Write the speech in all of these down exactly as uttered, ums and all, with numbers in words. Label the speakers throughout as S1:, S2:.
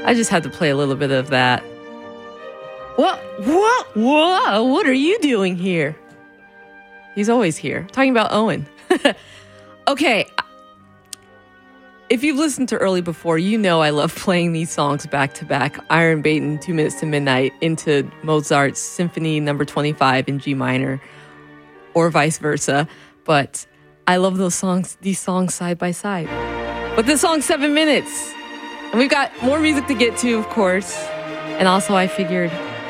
S1: I just had to play a little bit of that. What? What? What? What are you doing here? He's always here. Talking about Owen. Okay. If you've listened to Early before, you know I love playing these songs back to back. Iron Maiden, Two Minutes to Midnight, into Mozart's Symphony Number twenty-five in G minor, or vice versa. But I love those songs, these songs side by side. But this song's seven minutes. And we've got more music to get to, of course. And also I figured,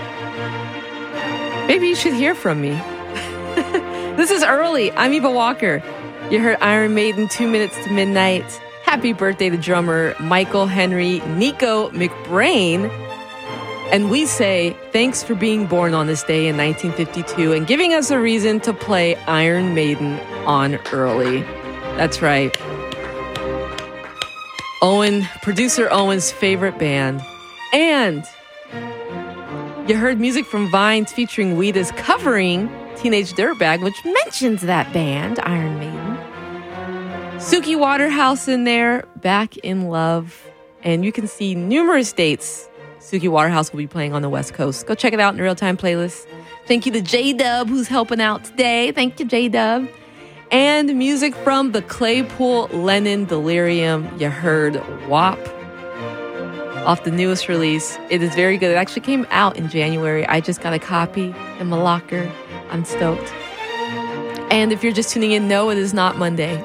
S1: maybe you should hear from me. This is Early. I'm Eva Walker. You heard Iron Maiden, Two Minutes to Midnight. Happy birthday to drummer Michael Henry Nico McBrain. And we say thanks for being born on this day in nineteen fifty-two and giving us a reason to play Iron Maiden on Early. That's right. Owen, producer Owen's favorite band. And you heard music from Vines featuring Weeda's covering Teenage Dirtbag, which mentions that band, Iron Maiden. Suki Waterhouse in there, Back in Love. And you can see numerous dates Suki Waterhouse will be playing on the West Coast. Go check it out in the real-time playlist. Thank you to J-Dub, who's helping out today. Thank you, J-Dub. And music from the Claypool Lennon Delirium. You heard W A P off the newest release. It is very good. It actually came out in January. I just got a copy in my locker. I'm stoked. And if you're just tuning in, no, it is not Monday.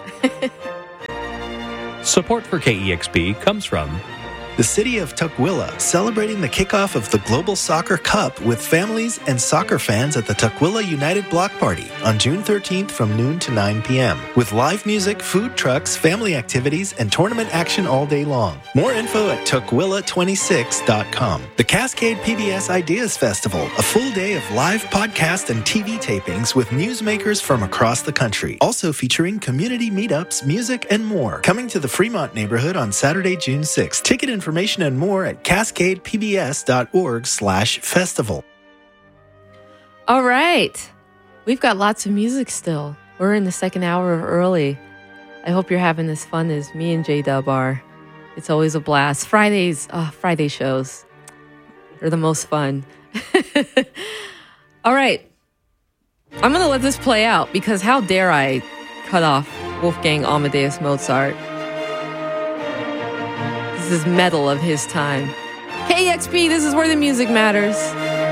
S2: Support for K E X P comes from
S3: the city of Tukwila, celebrating the kickoff of the Global Soccer Cup with families and soccer fans at the Tukwila United Block Party on June thirteenth from noon to nine p.m. with live music, food trucks, family activities, and tournament action all day long. More info at tukwila twenty-six dot com. The Cascade P B S Ideas Festival, a full day of live podcast and T V tapings with newsmakers from across the country. Also featuring community meetups, music, and more. Coming to the Fremont neighborhood on Saturday, June sixth. Ticket information Information and more at cascade p b s dot org slash festival.
S1: All right. We've got lots of music still. We're in the second hour of Early. I hope you're having as fun as me and J-Dub are. It's always a blast. Fridays, oh, Friday shows. They're the most fun. All right. I'm going to let this play out because how dare I cut off Wolfgang Amadeus Mozart. This is metal of his time. K E X P, this is where the music matters.